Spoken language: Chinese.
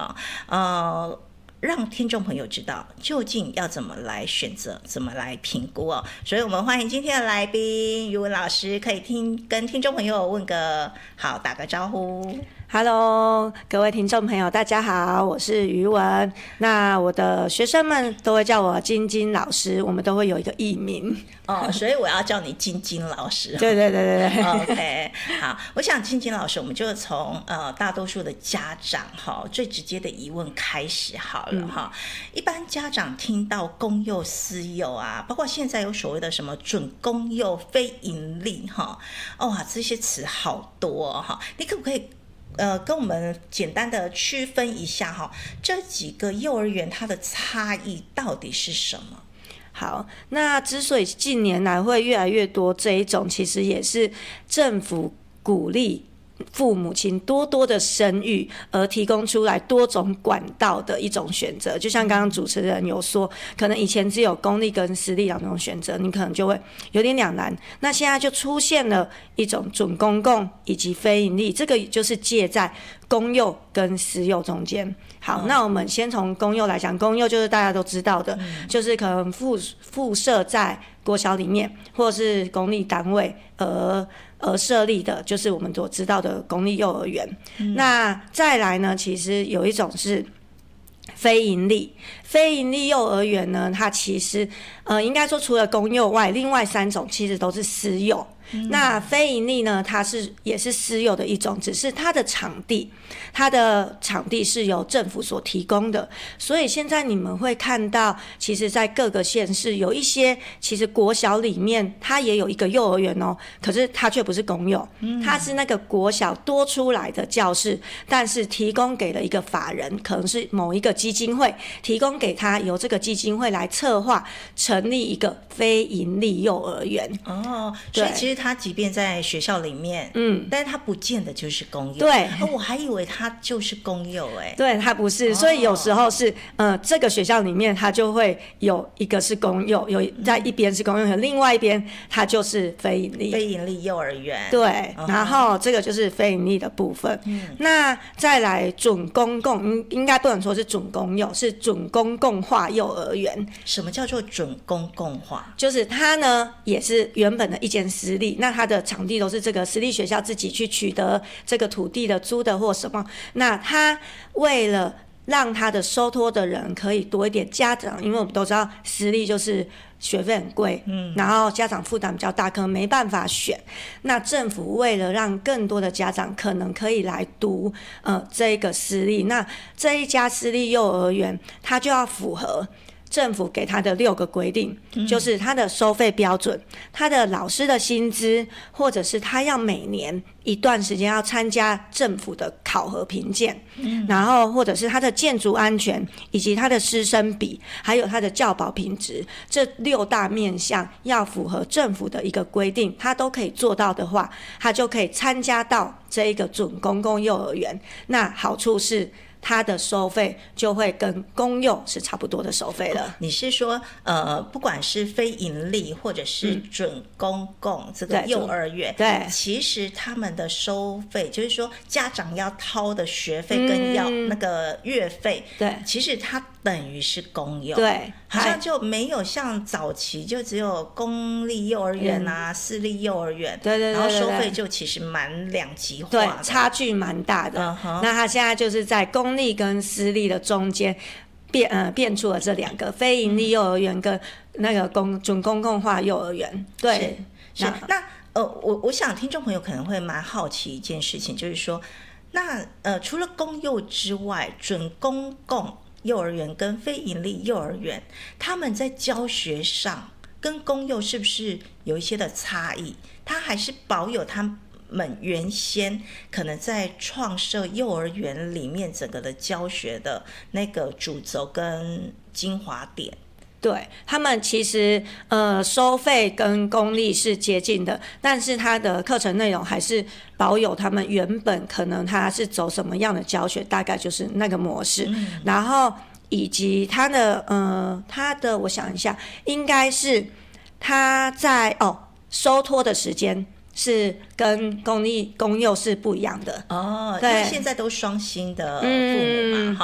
哈，让听众朋友知道究竟要怎么来选择，怎么来评估哦。所以我们欢迎今天的来宾于文老师，可以跟听众朋友问个好，打个招呼。 Hello， 各位听众朋友，大家好，我是于文。那我的学生们都会叫我晶晶老师，我们都会有一个艺名所以我要叫你晶晶老师。 对对对对。 OK， 好，我想晶晶老师，我们就从大多数的家长最直接的疑问开始好了哈。一般家长听到公幼、私幼啊，包括现在有所谓的什么准公幼、非盈利这些词好多哈，你可不可以？跟我们简单的区分一下这几个幼儿园它的差异到底是什么？ 好，那之所以近年来会越来越多这一种，其实也是政府鼓励父母亲多多的生育，而提供出来多种管道的一种选择。就像刚刚主持人有说，可能以前只有公立跟私立两种选择，你可能就会有点两难。那现在就出现了一种准公共以及非盈利，这个就是介在公幼跟私幼中间。好，那我们先从公幼来讲，公幼就是大家都知道的，就是可能附设在国小里面，或者是公立单位而设立的，就是我们所知道的公立幼儿园。那再来呢，其实有一种是非盈利幼儿园呢，它其实应该说除了公幼外，另外3种其实都是私幼。那非盈利呢，它也是私幼的一种，只是它的场地是由政府所提供的。所以现在你们会看到，其实在各个县市有一些，其实国小里面它也有一个幼儿园可是它却不是公幼，它是那个国小多出来的教室，但是提供给了一个法人，可能是某一个基金会提供给他，由这个基金会来策划成立一个非盈利幼儿园。 所以其实他即便在学校里面，但是他不见得就是公幼。 对， 我还以为他就是公幼对，他不是，所以有时候是这个学校里面他就会有一个是公幼，有在一边是公幼，另外一边它就是非盈利幼儿园。 对，然后这个就是非盈利的部分。那再来准公共，应该不能说是准公幼，是准公共化幼儿园。 什么叫做准公共化？ 就是它呢也是原本的一间私立，那它的场地都是这个私立学校自己去取得这个土地的租的或什么，那它为了让他的收托的人可以多一点，家长因为我们都知道私立就是学费很贵，然后家长负担比较大，可能没办法选。那政府为了让更多的家长可能可以来读这个私立，那这一家私立幼儿园它就要符合政府给他的6个规定，就是他的收费标准，他的老师的薪资，或者是他要每年一段时间要参加政府的考核评鉴，然后或者是他的建筑安全，以及他的师生比，还有他的教保品质，这6大面向要符合政府的一个规定，他都可以做到的话，他就可以参加到这一个准公共幼儿园。那好处是它的收费就会跟公幼是差不多的收费了。 你是说不管是非盈利或者是准公共这个幼儿园， 对， 其实他们的收费就是说家长要掏的学费跟要那个月费， 对， 其实它等于是公幼， 对， 好像就没有像早期就只有公立幼儿园啊、私立幼儿园， 对， 然后收费就其实蛮两极化的， 对，差距蛮大的。那他现在就是在公立跟私立的中间变出了这2个非盈利幼儿园跟那个准公共化幼儿园。对， 是那我想听众朋友可能会蛮好奇一件事情，就是说那除了公幼之外，准公共幼儿园跟非盈利幼儿园，他们在教学上跟公幼是不是有一些的差异？他还是保有他们原先可能在创设幼儿园里面整个的教学的那个主轴跟精华点？ 对，他们其实收费跟公立是接近的，但是它的课程内容还是保有他们原本可能它是走什么样的教学，大概就是那个模式。然后以及它的我想一下，应该是它在收托的时间是跟公幼是不一样的因为现在都双薪的父母嘛，